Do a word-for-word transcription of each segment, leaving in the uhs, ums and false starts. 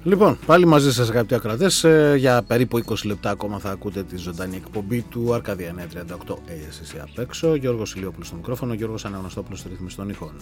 Λοιπόν, πάλι μαζί σας αγαπητοί ακροατές, για περίπου είκοσι λεπτά ακόμα θα ακούτε τη ζωντανή εκπομπή του Αρκαδία εννιακόσια τριάντα οκτώ έι ες ες απ' έξω. Γιώργος Ηλιόπουλος στο μικρόφωνο, Γιώργος Αναγνωστόπουλος στο ρύθμιση των ήχων.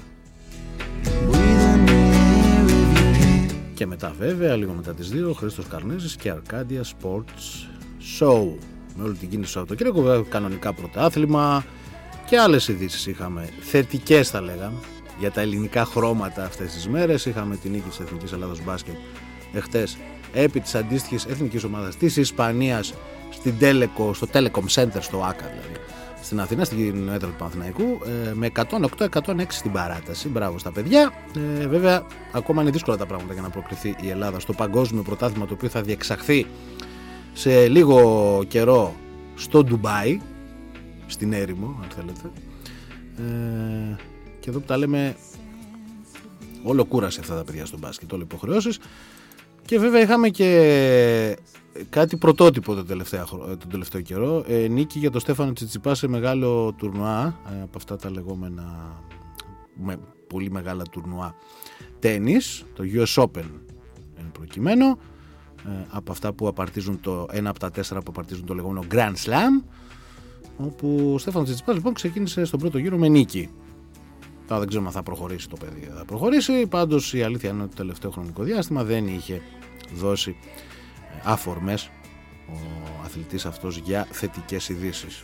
Και μετά βέβαια, λίγο μετά τις δύο, Χρήστος Καρνέζης και Arcadia Sports Show. Με όλη την κίνηση του Σαββατοκύριακου, κανονικά πρωτάθλημα και άλλες ειδήσεις είχαμε, θετικές θα λέγαμε, για τα ελληνικά χρώματα αυτές τις μέρες. Είχαμε την νίκη της Εθνικής Ελλάδος Μπάσκετ εχτες επί της αντίστοιχης εθνικής ομάδας της Ισπανίας στην Teleco, στο Telecom Center, στο ΆΚΑ δηλαδή, στην Αθήνα, στην έδρα του Παναθηναϊκού, με εκατόν οκτώ εκατόν έξι στην παράταση. Μπράβο στα παιδιά. Ε, βέβαια, ακόμα είναι δύσκολα τα πράγματα για να προκριθεί η Ελλάδα στο παγκόσμιο πρωτάθλημα, το οποίο θα διεξαχθεί σε λίγο καιρό στο Ντουμπάι, στην έρημο, αν θέλετε. Ε, και εδώ που τα λέμε, όλο κούρασε αυτά τα παιδιά στο μπάσκετ, όλο υποχρεώσεις. Και βέβαια είχαμε και κάτι πρωτότυπο το τελευταίο, το τελευταίο καιρό. Ε, νίκη για τον Στέφανο Τσιτσιπά σε μεγάλο τουρνουά, ε, από αυτά τα λεγόμενα με, πολύ μεγάλα τουρνουά τένις, το γιου ες Open εν προκειμένου, ε, από αυτά που απαρτίζουν το, ένα από τα τέσσερα που απαρτίζουν το λεγόμενο Grand Slam, όπου ο Στέφανος Τσιτσιπάς λοιπόν ξεκίνησε στον πρώτο γύρο με νίκη. Τώρα δεν ξέρουμε αν θα προχωρήσει το παιδί, θα προχωρήσει. Πάντως η αλήθεια είναι ότι το τελευταίο χρονικό διάστημα δεν είχε δώσει αφορμές ο αθλητής αυτός για θετικές ειδήσεις.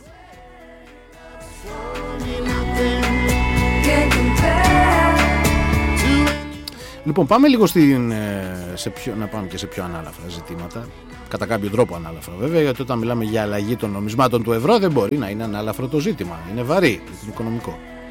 Λοιπόν, πάμε λίγο στην, σε πιο, να πάμε και σε πιο ανάλαφρα ζητήματα. Κατά κάποιο τρόπο ανάλαφρα βέβαια, γιατί όταν μιλάμε για αλλαγή των νομισμάτων του ευρώ δεν μπορεί να είναι ανάλαφρο το ζήτημα. Είναι βαρύ, είναι οικονομικό.